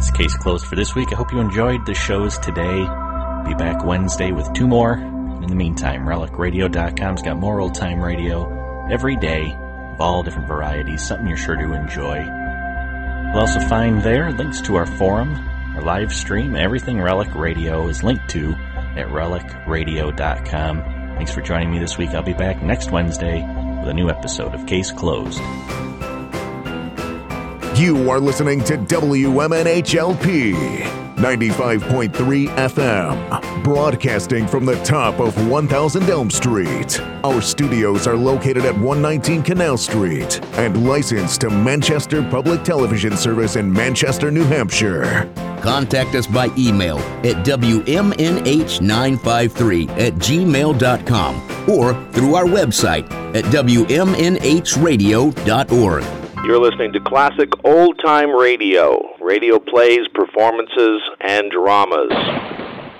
That's case closed for this week. I hope you enjoyed the shows today. Be back Wednesday with 2 more. In the meantime, RelicRadio.com's got more old-time radio every day of all different varieties, something you're sure to enjoy. You'll also find there links to our forum, our live stream, everything Relic Radio is linked to at RelicRadio.com. Thanks for joining me this week. I'll be back next Wednesday with a new episode of Case Closed. You are listening to WMNHLP 95.3 FM, broadcasting from the top of 1000 Elm Street. Our studios are located at 119 Canal Street and licensed to Manchester Public Television Service in Manchester, New Hampshire. Contact us by email at WMNH953@gmail.com or through our website at WMNHradio.org. You're listening to classic old-time radio. Radio plays, performances, and dramas.